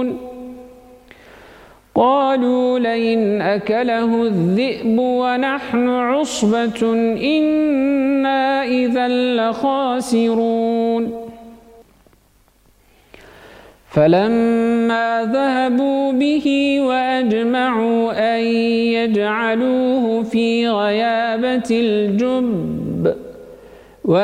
قالوا لئن أكله الذئب ونحن عصبة إنا إذا لخاسرون فلما ذهبوا به وأجمعوا أن يجعلوه في غيابة الجب